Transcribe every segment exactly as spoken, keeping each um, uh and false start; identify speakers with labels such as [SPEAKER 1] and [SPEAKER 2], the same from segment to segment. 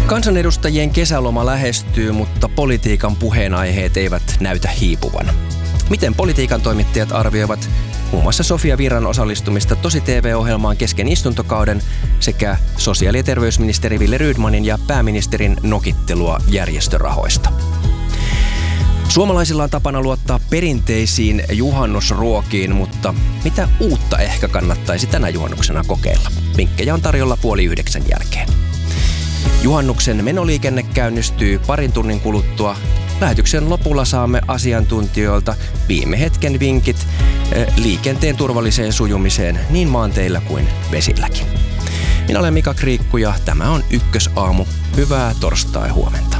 [SPEAKER 1] Kansanedustajien kesäloma lähestyy, mutta politiikan puheenaiheet eivät näytä hiipuvan. Miten politiikan toimittajat arvioivat muun muassa Sofia Virran osallistumista Tosi-T V-ohjelmaan kesken istuntokauden sekä sosiaali- ja terveysministeri Wille Rydmanin ja pääministerin nokittelua järjestörahoista? Suomalaisilla on tapana luottaa perinteisiin juhannusruokiin, mutta mitä uutta ehkä kannattaisi tänä juhannuksena kokeilla? Vinkkejä on tarjolla puoli yhdeksän jälkeen. Juhannuksen menoliikenne käynnistyy parin tunnin kuluttua. Lähetyksen lopulla saamme asiantuntijoilta viime hetken vinkit liikenteen turvalliseen sujumiseen niin maanteillä kuin vesilläkin. Minä olen Mika Kriikku ja tämä on Ykkösaamu. Hyvää torstai-huomenta.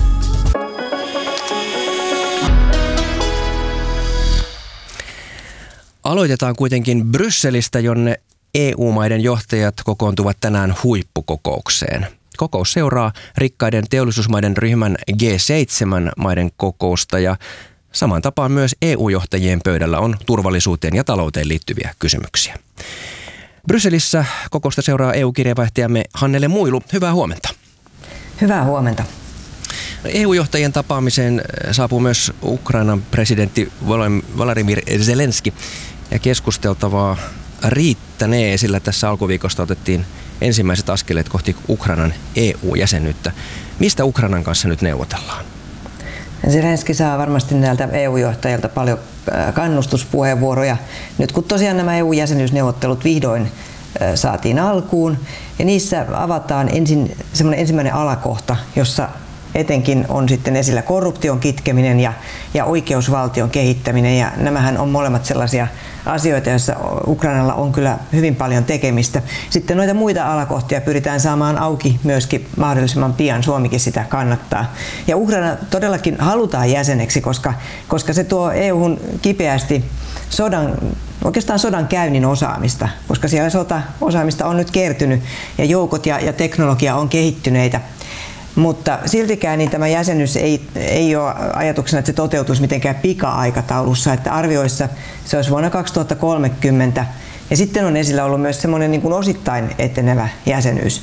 [SPEAKER 1] Aloitetaan kuitenkin Brysselistä, jonne E U-maiden johtajat kokoontuvat tänään huippukokoukseen. Kokous seuraa rikkaiden teollisuusmaiden ryhmän G seitsemän maiden kokousta ja saman tapaan myös E U-johtajien pöydällä on turvallisuuteen ja talouteen liittyviä kysymyksiä. Brysselissä kokousta seuraa E U-kirjeenvaihtajamme Hannele Muilu. Hyvää huomenta.
[SPEAKER 2] Hyvää huomenta.
[SPEAKER 1] E U-johtajien tapaamiseen saapuu myös Ukrainan presidentti Volodymyr Zelenski ja keskusteltavaa riittänee, sillä tässä alkuviikosta otettiin ensimmäiset askeleet kohti Ukrainan E U-jäsenyyttä. Mistä Ukrainan kanssa nyt neuvotellaan?
[SPEAKER 2] Zelenski saa varmasti näiltä E U-johtajilta paljon kannustuspuheenvuoroja. Nyt kun tosiaan nämä E U-jäsenyysneuvottelut vihdoin saatiin alkuun, ja niissä avataan ensin semmoinen ensimmäinen alakohta, jossa etenkin on sitten esillä korruption kitkeminen ja, ja oikeusvaltion kehittäminen, ja nämähän on molemmat sellaisia asioita, joissa Ukrainalla on kyllä hyvin paljon tekemistä. Sitten noita muita alakohtia pyritään saamaan auki myöskin mahdollisimman pian. Suomikin sitä kannattaa. Ja Ukraina todellakin halutaan jäseneksi, koska, koska se tuo E U:hun kipeästi sodan, oikeastaan sodan käynnin osaamista, koska siellä sota-osaamista on nyt kertynyt ja joukot ja, ja teknologia on kehittyneitä. Mutta siltikään niin tämä jäsenyys ei, ei ole ajatuksena, että se toteutuisi mitenkään pika-aikataulussa, että arvioissa se olisi vuonna kaksituhattakolmekymmentä. Ja sitten on esillä ollut myös semmoinen niin kuin osittain etenevä jäsenyys.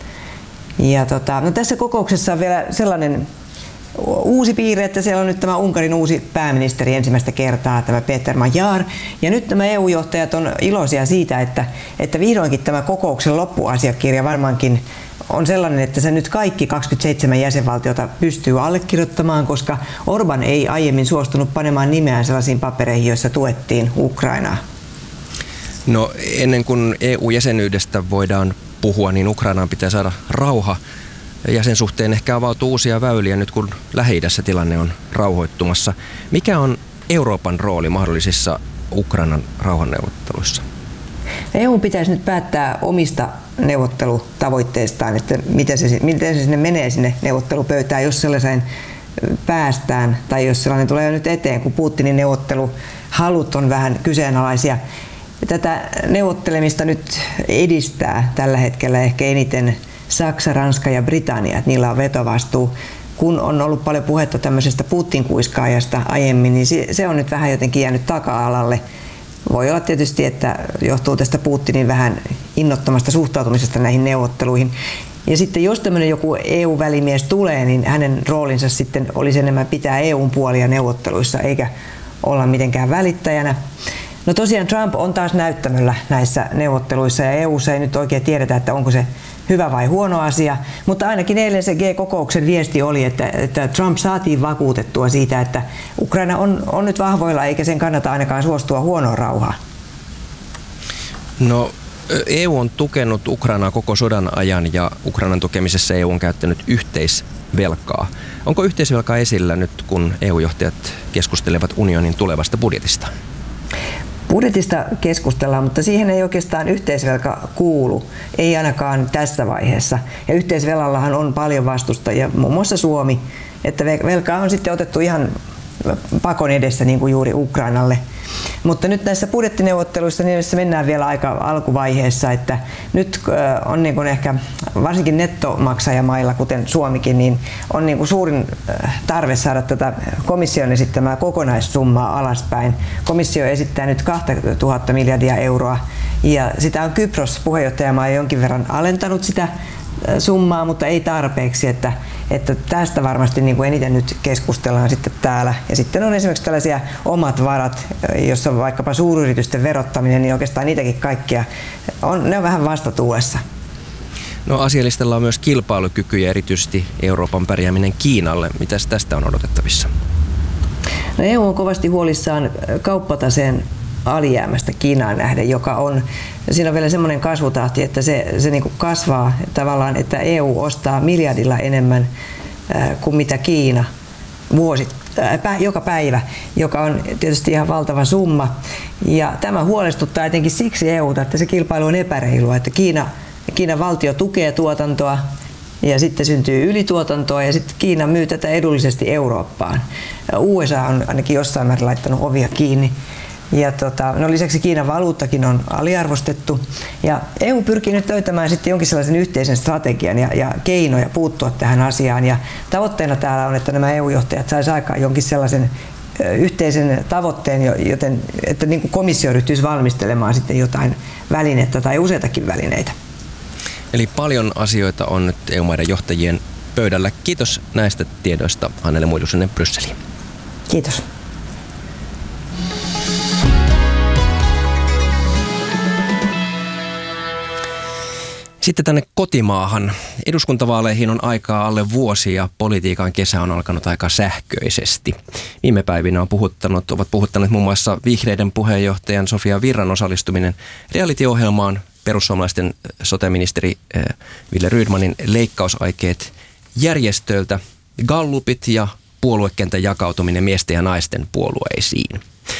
[SPEAKER 2] Ja tota, no tässä kokouksessa on vielä sellainen uusi piirre, että siellä on nyt tämä Unkarin uusi pääministeri ensimmäistä kertaa, tämä Péter Magyar. Ja nyt nämä E U-johtajat on iloisia siitä, että, että vihdoinkin tämä kokouksen loppuasiakirja varmaankin on sellainen, että se nyt kaikki kaksikymmentäseitsemän jäsenvaltiota pystyy allekirjoittamaan, koska Orban ei aiemmin suostunut panemaan nimeään sellaisiin papereihin, joissa tuettiin Ukrainaa.
[SPEAKER 1] No ennen kuin E U-jäsenyydestä voidaan puhua, niin Ukrainaan pitää saada rauha. Ja sen suhteen ehkä avautuu uusia väyliä nyt, kun Lähi-idässä tilanne on rauhoittumassa. Mikä on Euroopan rooli mahdollisissa Ukrainan rauhanneuvotteluissa?
[SPEAKER 2] E U pitäisi nyt päättää omista neuvottelutavoitteistaan, että miten se, miten se sinne menee sinne neuvottelupöytään, jos sellaiseen päästään tai jos sellainen tulee nyt eteen, kun Putinin neuvotteluhalut on vähän kyseenalaisia. Tätä neuvottelemista nyt edistää tällä hetkellä ehkä eniten Saksa, Ranska ja Britannia, että niillä on vetovastuu. Kun on ollut paljon puhetta tämmöisestä Putin-kuiskaajasta aiemmin, niin se on nyt vähän jotenkin jäänyt taka-alalle. Voi olla tietysti, että johtuu tästä Putinin vähän innottomasta suhtautumisesta näihin neuvotteluihin. Ja sitten jos tämmöinen joku E U-välimies tulee, niin hänen roolinsa sitten olisi enemmän pitää E U:n puolia neuvotteluissa, eikä olla mitenkään välittäjänä. No tosiaan Trump on taas näyttämöllä näissä neuvotteluissa, ja E U:ssa ei nyt oikein tiedetä, että onko se hyvä vai huono asia, mutta ainakin eilen se G-kokouksen viesti oli, että, että Trump saatiin vakuutettua siitä, että Ukraina on, on nyt vahvoilla eikä sen kannata ainakaan suostua huonoon rauhaan.
[SPEAKER 1] No E U on tukenut Ukrainaa koko sodan ajan ja Ukrainan tukemisessa E U on käyttänyt yhteisvelkaa. Onko yhteisvelkaa esillä nyt, kun E U-johtajat keskustelevat unionin tulevasta budjetista?
[SPEAKER 2] Budjetista keskustellaan, mutta siihen ei oikeastaan yhteisvelka kuulu, ei ainakaan tässä vaiheessa. Ja yhteisvelallahan on paljon vastustajia, muun muassa Suomi, että velkaa on sitten otettu ihan pakon edessä niin kuin juuri Ukrainalle. Mutta nyt näissä budjettineuvotteluissa niissä mennään vielä aika alkuvaiheessa, että nyt on niin kuin ehkä varsinkin nettomaksajamailla, kuten Suomikin, niin on niin kuin suurin tarve saada tätä komission esittämää kokonaissummaa alaspäin. Komissio esittää nyt kaksituhatta miljardia euroa ja sitä on Kypros puheenjohtajamaa jonkin verran alentanut sitä summaa, mutta ei tarpeeksi, että, että tästä varmasti niin kuin eniten nyt keskustellaan sitten täällä. Ja sitten on esimerkiksi tällaisia omat varat, jossa on vaikkapa suuryritysten verottaminen, niin oikeastaan niitäkin kaikkia, on, ne on vähän vastatuulessa.
[SPEAKER 1] No asialistalla on myös kilpailukyky ja erityisesti Euroopan pärjääminen Kiinalle. Mitäs tästä on odotettavissa?
[SPEAKER 2] No E U on kovasti huolissaan kauppataseen alijäämästä Kiinaan nähden, joka on, siinä on vielä semmoinen kasvutahti, että se, se niin kuin kasvaa tavallaan, että E U ostaa miljardilla enemmän kuin mitä Kiina vuosi, äh, joka päivä, joka on tietysti ihan valtava summa. Ja tämä huolestuttaa etenkin siksi E U:ta, että se kilpailu on epäreilua, että Kiina, Kiinan valtio tukee tuotantoa ja sitten syntyy ylituotantoa ja sitten Kiina myy tätä edullisesti Eurooppaan. U S A on ainakin jossain määrin laittanut ovia kiinni. Ja tota, no lisäksi Kiinan valuuttakin on aliarvostettu ja E U pyrkii nyt löytämään sitten jonkin sellaisen yhteisen strategian ja, ja keinoja puuttua tähän asiaan ja tavoitteena täällä on, että nämä E U-johtajat saisi aikaan jonkin sellaisen ö, yhteisen tavoitteen, joten, että niin kuin komissio ryhtyisi valmistelemaan sitten jotain välinettä tai useitakin välineitä.
[SPEAKER 1] Eli paljon asioita on nyt E U-maiden johtajien pöydällä. Kiitos näistä tiedoista Hannele Muidusunen Brysseliin.
[SPEAKER 2] Kiitos.
[SPEAKER 1] Sitten tänne kotimaahan. Eduskuntavaaleihin on aikaa alle vuosi ja politiikan kesä on alkanut aika sähköisesti. Viime päivinä on puhuttanut, ovat puhuttaneet muun muassa vihreiden puheenjohtajan Sofia Virran osallistuminen reality-ohjelmaan, perussuomalaisten sote-ministeri Wille Rydmanin leikkausaikeet järjestöltä, gallupit ja puoluekentän jakautuminen miesten ja naisten puolueisiin.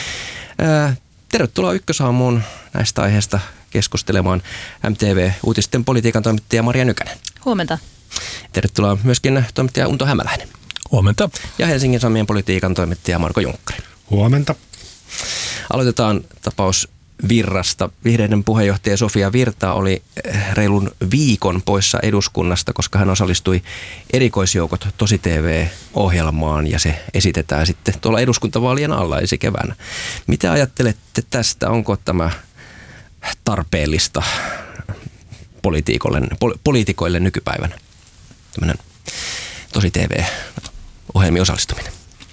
[SPEAKER 1] Tervetuloa Ykkösaamuun näistä aiheista keskustelemaan M T V-uutisten politiikan toimittaja Marja Nykänen.
[SPEAKER 3] Huomenta.
[SPEAKER 1] Tervetuloa myöskin toimittaja Unto Hämäläinen.
[SPEAKER 4] Huomenta.
[SPEAKER 1] Ja Helsingin Sanomien politiikan toimittaja Marko Junkkari.
[SPEAKER 4] Huomenta.
[SPEAKER 1] Aloitetaan tapaus Virrasta. Vihreiden puheenjohtaja Sofia Virta oli reilun viikon poissa eduskunnasta, koska hän osallistui erikoisjoukot Tosi T V-ohjelmaan ja se esitetään sitten tuolla eduskuntavaalien alla ensi keväänä. Mitä ajattelette tästä? Onko tämä tarpeellista poliitikoille, poli- poliitikoille nykypäivänä tämmöinen Tosi T V-ohjelmiin osallistuminen?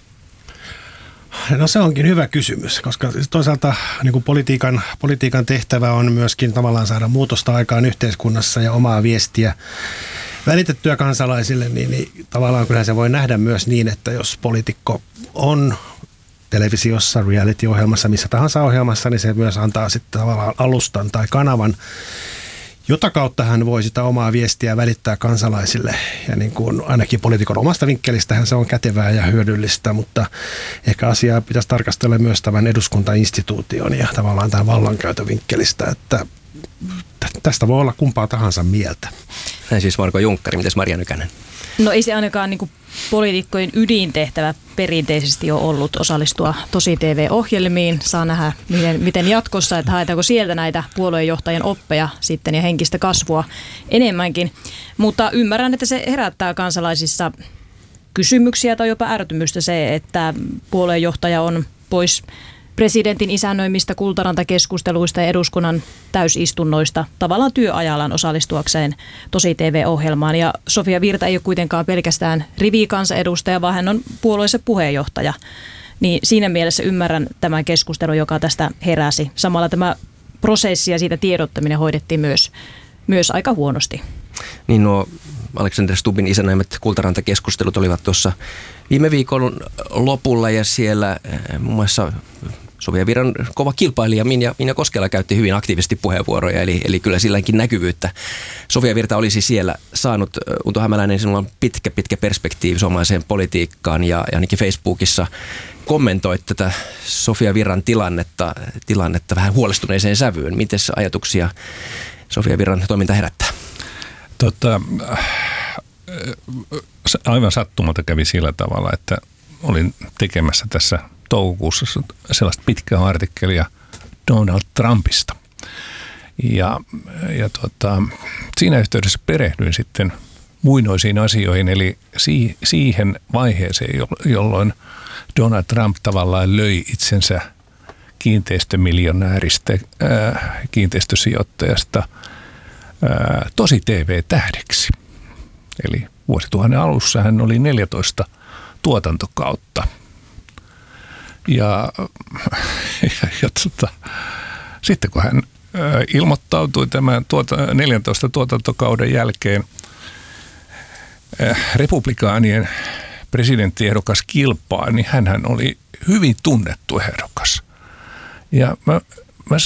[SPEAKER 4] No se onkin hyvä kysymys, koska toisaalta niin kuin politiikan, politiikan tehtävä on myöskin tavallaan saada muutosta aikaan yhteiskunnassa ja omaa viestiä välitettyä kansalaisille, niin, niin tavallaan kyllä se voi nähdä myös niin, että jos poliitikko on televisiossa, reality-ohjelmassa, missä tahansa ohjelmassa, niin se myös antaa sitten tavallaan alustan tai kanavan, jota kautta hän voi sitä omaa viestiä välittää kansalaisille. Ja niin kuin ainakin poliitikon omasta vinkkelistähän se on kätevää ja hyödyllistä, mutta ehkä asiaa pitäisi tarkastella myös tämän eduskuntainstituution ja tavallaan tämän vallankäytön vinkkelistä, että tästä voi olla kumpaa tahansa mieltä.
[SPEAKER 1] Näin siis Marko Junkkari, mites Marja Nykänen?
[SPEAKER 3] No ei se ainakaan niin kuin poliitikkojen ydintehtävä perinteisesti ole ollut osallistua Tosi T V-ohjelmiin. Saa nähdä, miten, miten jatkossa, että haetaanko sieltä näitä puolueenjohtajien oppeja sitten ja henkistä kasvua enemmänkin. Mutta ymmärrän, että se herättää kansalaisissa kysymyksiä tai jopa ärtymystä se, että puolueenjohtaja on pois presidentin isännöimistä kultarantakeskusteluista ja eduskunnan täysistunnoista tavallaan työajallaan osallistuakseen Tosi T V-ohjelmaan. Ja Sofia Virta ei ole kuitenkaan pelkästään rivikansanedustaja, vaan hän on puolueessa puheenjohtaja. Niin siinä mielessä ymmärrän tämän keskustelun, joka tästä heräsi. Samalla tämä prosessi ja siitä tiedottaminen hoidettiin myös, myös aika huonosti.
[SPEAKER 1] Niin nuo Alexander Stubbin isännöimät kultarantakeskustelut olivat tuossa viime viikon lopulla ja siellä muun muassa Sofia Virran kova kilpailija Minja, Minja Koskela käytti hyvin aktiivisesti puheenvuoroja, eli, eli kyllä silläkin näkyvyyttä. Sofia Virta olisi siellä saanut. Unto Hämäläinen, sinulla on pitkä, pitkä perspektiivi suomalaiseen politiikkaan ja, ja ainakin Facebookissa kommentoit tätä Sofia Virran tilannetta, tilannetta vähän huolestuneeseen sävyyn. Miten ajatuksia Sofia Virran toiminta herättää?
[SPEAKER 4] Tota, aivan sattumalta kävi sillä tavalla, että olin tekemässä tässä toukokuussa sellaista pitkää artikkelia Donald Trumpista. Ja, ja tota, siinä yhteydessä perehdyin sitten muinoisiin asioihin, eli si, siihen vaiheeseen, jolloin Donald Trump tavallaan löi itsensä kiinteistömiljonääristä, ää, kiinteistösijoittajasta ää, Tosi T V-tähdeksi.
[SPEAKER 5] Eli vuosituhannen alussa hän oli neljätoista tuotantokautta. Ja, ja, ja tota, sitten kun hän ilmoittautui tämän tuota, neljäntoista tuotantokauden jälkeen republikaanien presidenttiehdokas kilpaan, niin hänhän oli hyvin tunnettu ehdokas. Ja mä